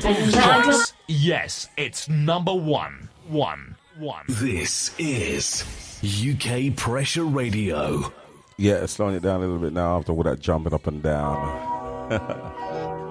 People's choice. Yes, it's number one. This is UK Pressure Radio. Yeah, slowing it down a little bit now after all that jumping up and down.